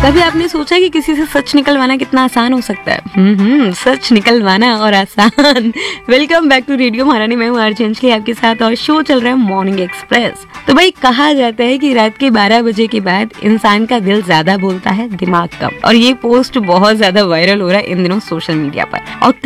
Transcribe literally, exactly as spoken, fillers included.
कभी आपने सोचा कि किसी से सच निकलवाना कितना आसान हो सकता है? हम्म सच निकलवाना और आसान। वेलकम बैक टू रेडियो महारानी, मैं हूँ आरजे अंजलि आपके साथ और शो चल रहा है मॉर्निंग एक्सप्रेस। तो भाई कहा जाता है कि रात के बारह बजे के बाद इंसान का दिल ज्यादा बोलता है, दिमाग कम। और ये पोस्ट बहुत ज्यादा वायरल हो रहा है इन दिनों सोशल मीडिया पर। और